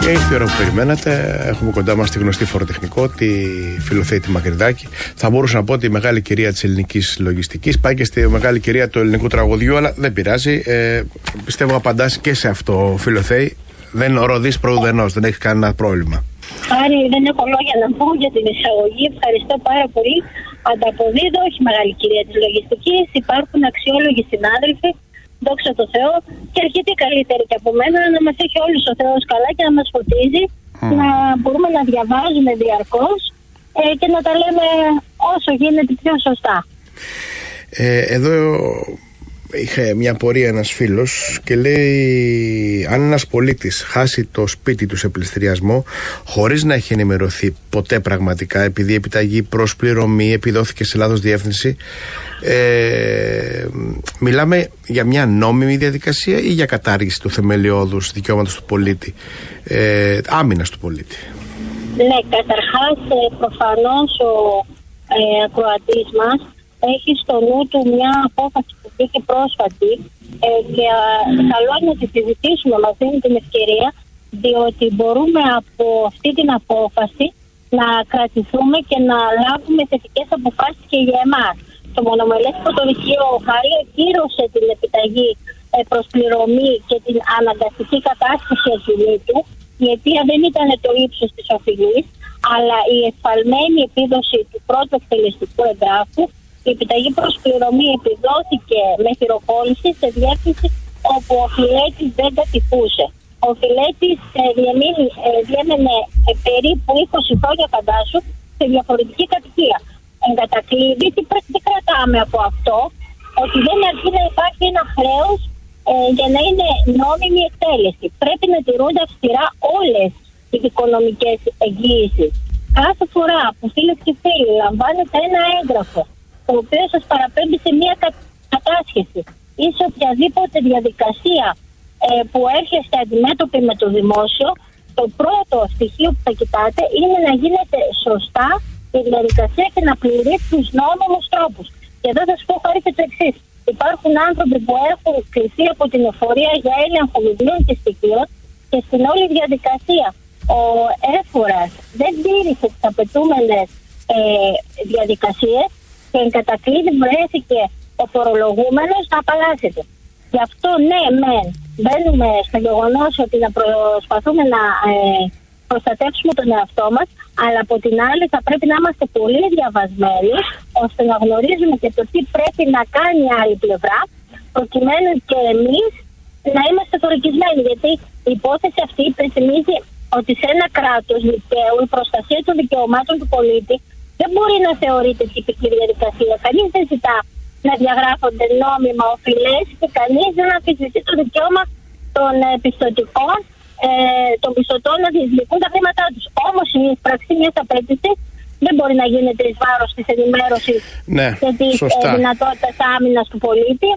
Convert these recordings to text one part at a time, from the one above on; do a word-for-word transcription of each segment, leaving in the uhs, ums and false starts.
Και ήρθε η ώρα που περιμένατε. Έχουμε κοντά μας τη γνωστή φοροτεχνικό, τη Φιλοθέητη Μακρυδάκη. Θα μπορούσα να πω τη μεγάλη κυρία της ελληνικής λογιστικής. Πάει και στη μεγάλη κυρία του ελληνικού τραγουδιού, αλλά δεν πειράζει. Ε, πιστεύω απαντάς και σε αυτό, Φιλοθέη. Δεν ροδείς προουδενός, δεν έχει κανένα πρόβλημα. Άρη, δεν έχω λόγια να πω για την εισαγωγή. Ευχαριστώ πάρα πολύ. Ανταποδίδω, όχι μεγάλη κυρία της λογιστικής. Υπάρχουν αξιόλογοι συνάδελφοι. Δόξα τω Θεώ, και αρκετοί καλύτεροι και από μένα, να μας έχει όλους ο Θεός καλά και να μας φωτίζει, mm. να μπορούμε να διαβάζουμε διαρκώς ε, και να τα λέμε όσο γίνεται πιο σωστά. Ε, εδώ είχε μια πορεία ένας φίλος και λέει, αν ένας πολίτης χάσει το σπίτι του σε πληστηριασμό χωρίς να έχει ενημερωθεί ποτέ πραγματικά, επειδή η επιταγή προς πληρωμή επιδόθηκε σε λάθος διεύθυνση, ε, μιλάμε για μια νόμιμη διαδικασία ή για κατάργηση του θεμελιώδους δικαιώματος του πολίτη, ε, άμυνας του πολίτη? Ναι, καταρχάς προφανώς ο ε, ακροατής μας έχει στο νου του μια απόφαση που βγήκε πρόσφατη ε, και α, καλό είναι να τη συζητήσουμε, μας δίνει την ευκαιρία, διότι μπορούμε από αυτή την απόφαση να κρατηθούμε και να λάβουμε θετικές αποφάσεις και για εμάς. Το μονομελές πρωτοδικείο Χάρη ακύρωσε την επιταγή ε, προς πληρωμή και την αναγκαστική κατάσχεση ευθυνή του, η οποία δεν ήταν το ύψος της οφειλής, αλλά η εσφαλμένη επίδοση του πρώτου εκτελεστικού εγγράφου. Η επιταγή προς πληρωμή επιδόθηκε με χειροκόλληση σε διεύθυνση όπου ο φιλέτης δεν κατοικούσε. Ο φιλέτης ε, διέμενε ε, περίπου είκοσι χρόνια φαντάσου σε διαφορετική κατοικία. Εν κατακλείδη, τι, τι κρατάμε από αυτό? Ότι δεν αρκεί να υπάρχει ένα χρέος ε, για να είναι νόμιμη εκτέλεση. Πρέπει να τηρούνται αυστηρά όλες οι οικονομικές εγγύησεις. Κάθε φορά που φίλες και φίλοι λαμβάνετε ένα έγγραφο το οποίο σας παραπέμπει σε μια κα, κατάσχεση ή σε οποιαδήποτε διαδικασία ε, που έρχεστε αντιμέτωποι με το δημόσιο, το πρώτο στοιχείο που θα κοιτάτε είναι να γίνεται σωστά η διαδικασία και να πληρεί τους νόμιμους τρόπους. Και εδώ θα σας πω χάρη και το εξής. Υπάρχουν άνθρωποι που έχουν κληθεί από την εφορία για έλεγχο βιβλίων και στοιχείων και στην όλη διαδικασία ο έφορας δεν τήρησε τις απαιτούμενες ε, διαδικασίες και εν κατακλείδη βρέθηκε ο φορολογούμενος να απαλλάσσεται. Γι' αυτό ναι, μεν, μπαίνουμε στο γεγονός ότι να προσπαθούμε να ε, προστατεύσουμε τον εαυτό μας, αλλά από την άλλη θα πρέπει να είμαστε πολύ διαβασμένοι, ώστε να γνωρίζουμε και το τι πρέπει να κάνει η άλλη πλευρά, προκειμένου και εμείς να είμαστε θωρακισμένοι. Γιατί η υπόθεση αυτή υπενθυμίζει ότι σε ένα κράτος δικαίου η προστασία των δικαιωμάτων του πολίτη δεν μπορεί να θεωρείται τυπική διαδικασία. Κανείς δεν ζητά να διαγράφονται νόμιμα οφειλές και κανείς δεν αμφισβητεί το δικαίωμα των πιστωτικών, ε, των πιστωτών να διεκδικούν τα χρήματά τους. Όμως η ύπαρξη μιας απέτησης δεν μπορεί να γίνεται εις βάρος της ενημέρωσης ναι, και της ε, δυνατότητας άμυνας του πολίτη.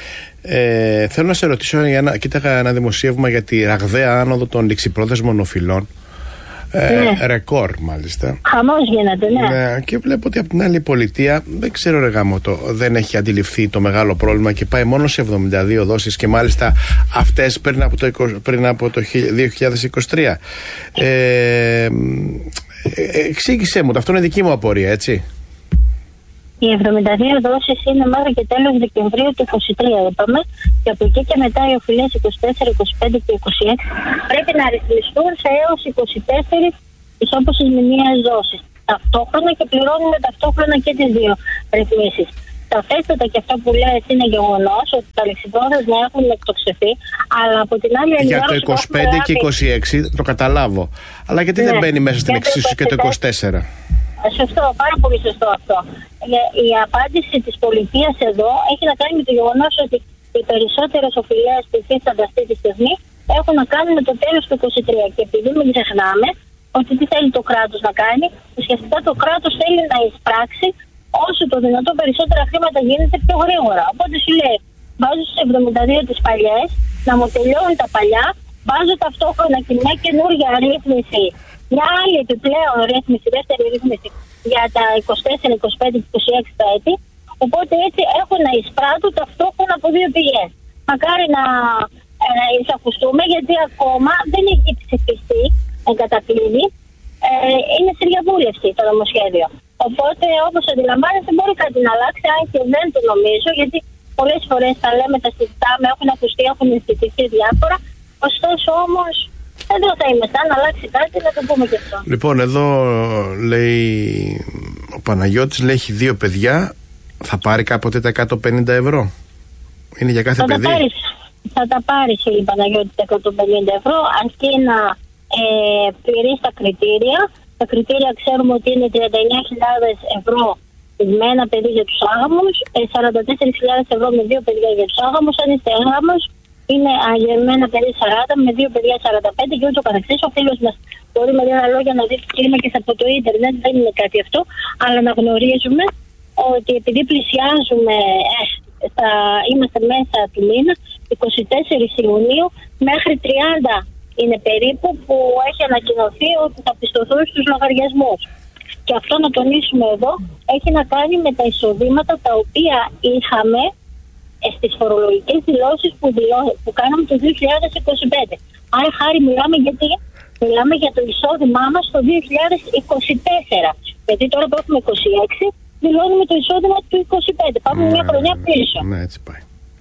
Ε, θέλω να σε ρωτήσω, για να, κοίταγα ένα δημοσίευμα για τη ραγδαία άνοδο των ληξιπρόθεσμων οφειλών. Ε, ναι. Ρεκόρ μάλιστα. Χαμός γίνεται, ναι. ναι. Και βλέπω ότι από την άλλη η πολιτεία, δεν ξέρω ρε γάμο το, δεν έχει αντιληφθεί το μεγάλο πρόβλημα και πάει μόνο σε εβδομήντα δύο δόσεις και μάλιστα αυτές πριν από το, πριν από το δύο χιλιάδες είκοσι τρία. Ε, ε, εξήγησέ μου, αυτό είναι δική μου απορία, έτσι. Οι εβδομήντα δύο δόσεις είναι μέχρι και τέλος Δεκεμβρίου του είκοσι τρία, είπαμε, και από εκεί και μετά οι οφειλές είκοσι τέσσερα, είκοσι πέντε και είκοσι έξι πρέπει να ρυθμιστούν σε έως είκοσι τέσσερα ισόπωσες μηνιαίες δόσεις. Ταυτόχρονα και πληρώνουμε ταυτόχρονα και τις δύο ρυθμίσεις. Σαφέστατα και αυτό που λες είναι γεγονός ότι τα ληξιπρόθεσμα έχουν εκτοξευθεί, αλλά από την άλλη για το είκοσι πέντε και είκοσι έξι το καταλάβω. Αλλά γιατί ναι, δεν μπαίνει μέσα στην εξίσωση και το είκοσι τέσσερα? Σωστό, πάρα πολύ σωστό αυτό. Η απάντηση της πολιτείας εδώ έχει να κάνει με το γεγονός ότι οι περισσότερες οφειλές που υφίστανται αυτή τη στιγμή έχουν να κάνουν με το τέλος του είκοσι τρία. Και επειδή μην ξεχνάμε ότι τι θέλει το κράτος να κάνει, ουσιαστικά το κράτος θέλει να εισπράξει όσο το δυνατόν περισσότερα χρήματα γίνεται πιο γρήγορα. Οπότε σου λέει, βάζω στις εβδομήντα δύο τις παλιές, να μου τελειώνουν τα παλιά, βάζω ταυτόχρονα και μια καινούργια ρύθμιση, μια άλλη επιπλέον ρύθμιση, δεύτερη ρύθμιση για τα είκοσι τέσσερα, είκοσι πέντε και είκοσι έξι τα έτη. Οπότε έτσι έχω να εισπράττω ταυτόχρονα από δύο πηγές. Μακάρι να ε, εισακουστούμε, γιατί ακόμα δεν έχει ψηφιστεί εγκατακλείδη, ε, είναι σε διαβούλευση το νομοσχέδιο. Οπότε, όπως αντιλαμβάνεστε, μπορεί κάτι να αλλάξει, αν και δεν το νομίζω, γιατί πολλές φορές τα λέμε, τα συζητάμε, έχουν ακουστεί, έχουν συζητηθεί διάφορα. Ωστόσο, όμως, εδώ θα είμαστε. Αν αλλάξει κάτι, να το πούμε και αυτό. Λοιπόν, εδώ λέει ο Παναγιώτης, λέει έχει δύο παιδιά. Θα πάρει κάποτε τα εκατόν πενήντα ευρώ. Είναι για κάθε θα παιδί. Τα πάρεις, θα τα πάρει η Παναγιώτη τα εκατόν πενήντα ευρώ, αρκεί να ε, πληρεί τα κριτήρια. Τα κριτήρια ξέρουμε ότι είναι τριάντα εννιά χιλιάδες ευρώ με ένα παιδί για τους άγαμους, σαράντα τέσσερις χιλιάδες ευρώ με δύο παιδιά για τους άγαμους. Αν είστε άγαμος, είναι με ένα παιδί σαράντα, με δύο παιδιά σαράντα πέντε και ούτω καθεξής. Ο φίλος μας μπορεί με λίγα λόγια να δει τις κλίμακες από το ίντερνετ, δεν είναι κάτι αυτό, αλλά να γνωρίζουμε ότι επειδή πλησιάζουμε, ε, θα είμαστε μέσα του μήνα, είκοσι τέσσερις Ιουνίου, μέχρι τριάντα είναι περίπου που έχει ανακοινωθεί ότι θα πιστωθούν στους λογαριασμούς. Και αυτό να τονίσουμε εδώ, έχει να κάνει με τα εισοδήματα τα οποία είχαμε στις φορολογικές δηλώσεις που, δηλώ, που κάναμε το δύο χιλιάδες είκοσι πέντε. Άρα χάρη μιλάμε γιατί μιλάμε για το εισόδημά μας το δύο χιλιάδες είκοσι τέσσερα. Γιατί τώρα που έχουμε είκοσι έξι, δηλώνουμε το εισόδημα του είκοσι πέντε. Πάμε ναι, μια χρονιά πίσω. Ναι, έτσι πάει.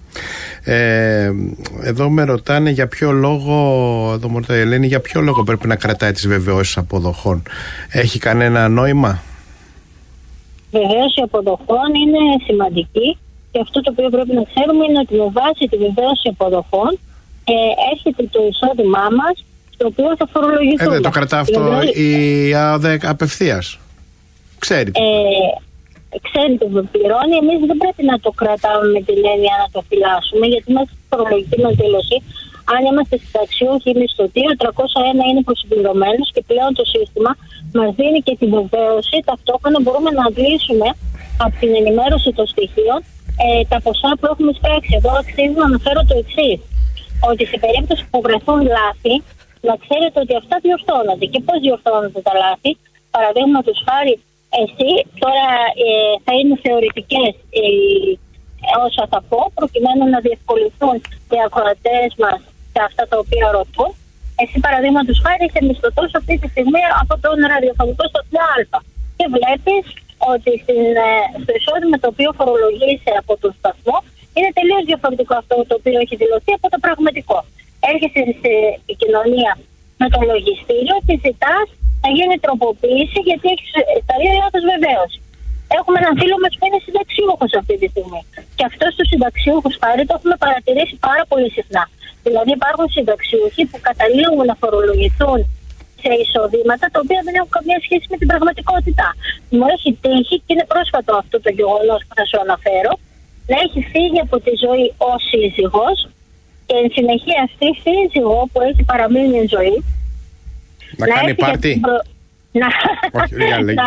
Ε, εδώ με ρωτάνε για ποιο λόγο, εδώ μου ρωτάει η Ελένη, για ποιο λόγο πρέπει να κρατάει τις βεβαιώσεις αποδοχών. Έχει κανένα νόημα? Βεβαίωση αποδοχών είναι σημαντική και αυτό το οποίο πρέπει να ξέρουμε είναι ότι με βάση τη βεβαίωση αποδοχών ε, έρχεται το εισόδημά μας, το οποίο θα φορολογηθούμε. Ε, δεν το κρατά αυτό η ΑΟΔΕ απευθείας? Ξέρει. Ε, ξέρει το πληρώνει. Εμείς δεν πρέπει να το κρατάμε με την έννοια να το φυλάσσουμε, γιατί μέσα στη φορολογική μας δήλωση, αν είμαστε συνταξιούχοι ή μισθωτοί, ο τριακόσια ένα είναι προσυμπληρωμένος και πλέον το σύστημα μας δίνει και τη βεβαίωση. Ταυτόχρονα μπορούμε να αντλήσουμε από την ενημέρωση των στοιχείων ε, τα ποσά που έχουμε εισπράξει. Εδώ αξίζει να αναφέρω το εξής, ότι σε περίπτωση που βρεθούν λάθη, να ξέρετε ότι αυτά διορθώνονται. Και πώς διορθώνονται τα λάθη? Παραδείγματος χάρη, εσύ τώρα ε, θα είναι θεωρητικές ε, όσα θα πω, προκειμένου να διευκολυνθούν οι ακροατές μας σε αυτά τα οποία ρωτούν. Εσύ παραδείγματος χάρη είσαι μισθωτός αυτή τη στιγμή από τον ραδιοφωνικό σταθμό Α και βλέπεις ότι στην, στο εισόδημα το οποίο φορολογείσαι από τον σταθμό είναι τελείως διαφορετικό αυτό το οποίο έχει δηλωθεί από το πραγματικό. Έρχεσαι σε επικοινωνία με το λογιστήριο και ζητάς να γίνει τροποποίηση γιατί έχεις ταρεί λάθος βεβαίωση. Έχουμε έναν φίλο μας που είναι συνταξιούχος αυτή τη στιγμή. Και αυτός τους συνταξιούχους χάρη το έχουμε παρατηρήσει πάρα πολύ συχνά. Δηλαδή υπάρχουν συνταξιούχοι που καταλήγουν να φορολογηθούν σε εισοδήματα τα οποία δεν έχουν καμία σχέση με την πραγματικότητα. Μου έχει τύχει και είναι πρόσφατο αυτό το γεγονός που θα σου αναφέρω, να έχει φύγει από τη ζωή ο σύζυγος και εν συνεχεία αυτή η σύζυγο που έχει παραμείνει εν ζωή να, να κάνει πάρτι. Προ... Να... Όχι, να...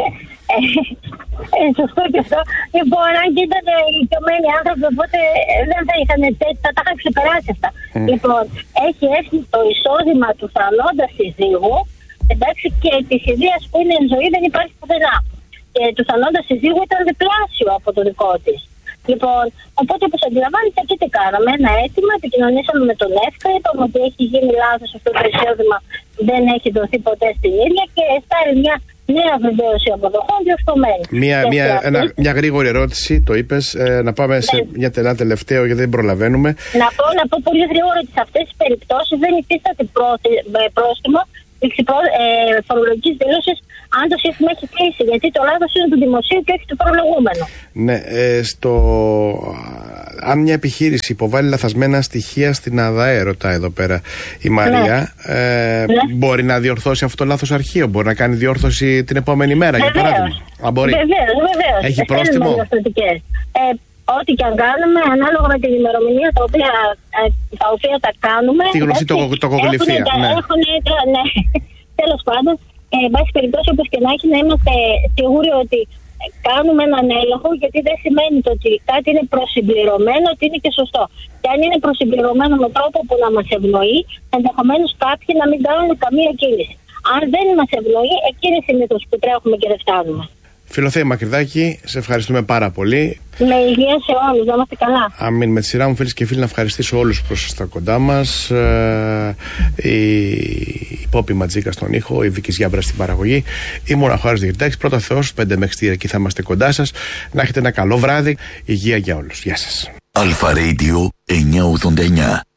ε, σωστό και αυτό. Λοιπόν, αν και ήταν ηλικιωμένοι άνθρωποι, οπότε δεν θα είχαν τέτοια, θα τα είχαν ξεπεράσει αυτά. Mm. Λοιπόν, έχει έρθει το εισόδημα του θανόντα συζύγου, εντάξει, και τη ιδέα που είναι εν ζωή δεν υπάρχει πουθενά. Και του θανόντα συζύγου ήταν διπλάσιο από το δικό τη. Λοιπόν, οπότε όπως αντιλαμβάνεστε, εκεί τι κάναμε? Ένα αίτημα, επικοινωνήσαμε με τον ΕΦΚΑ, είπαμε ότι έχει γίνει λάθος αυτό το εισόδημα, δεν έχει δοθεί ποτέ στην ίδια και στάρει μια νέα βεβαίωση αποδοχών διορθωμένη. Μια, μια, ένα, μια γρήγορη ερώτηση, το είπες, ε, να πάμε ναι. σε μια τελά τελευταίο γιατί δεν προλαβαίνουμε. Να πω, να πω πολύ γρήγορα ότι σε αυτές τις περιπτώσεις δεν υφίσταται πρόστιμο ε, φορολογικής δήλωσης αν το σύστημα έχει κλείσει, γιατί το λάθος είναι του δημοσίου και όχι του φορολογούμενου. Ναι, ε, στο... αν μια επιχείρηση υποβάλλει λαθασμένα στοιχεία στην ΑΔΑΕ, ρωτάει εδώ πέρα η Μαρία, ναι. Ε, ναι. μπορεί να διορθώσει αυτό το λάθος αρχείο, μπορεί να κάνει διόρθωση την επόμενη μέρα, βεβαίως. Για παράδειγμα. Α, μπορεί. Βεβαίως, βεβαίως. Έχει πρόστιμο. Ε, ό,τι και αν κάνουμε, ανάλογα με την ημερομηνία τα οποία, ε, τα, οποία τα κάνουμε. Τη γνωστή τοκογλυφία. Ναι. ναι. Τέλος πάντων, ε, εν πάση περιπτώσει, όπως και να έχει, να είμαστε σίγουροι ότι κάνουμε έναν έλεγχο, γιατί δεν σημαίνει το ότι κάτι είναι προσυμπληρωμένο, ότι είναι και σωστό. Και αν είναι προσυμπληρωμένο με τρόπο που να μας ευνοεί, ενδεχομένως κάποιοι να μην κάνουν καμία κίνηση. Αν δεν μας ευνοεί, εκείνη συνήθως που τρέχουμε και δεν φτάνουμε. Φιλοθέα Μακρυδάκη, σε ευχαριστούμε πάρα πολύ. Με υγεία σε όλους, να είμαστε καλά. Αμήν. Με τη σειρά μου, φίλες και φίλοι, να ευχαριστήσω όλους που ήσασταν κοντά μας. Ε, η Πόπη Ματζίκα στον ήχο, η Βίκη Γιάμπρα στην παραγωγή. Ήμουν ο Χάρης Διερτάκης. Πρώτα Θεός, πέντε με έξι εκεί θα είμαστε κοντά σας. Να έχετε ένα καλό βράδυ. Υγεία για όλους. Γεια σας. Αλφα Radio εννιακόσια ογδόντα εννιά.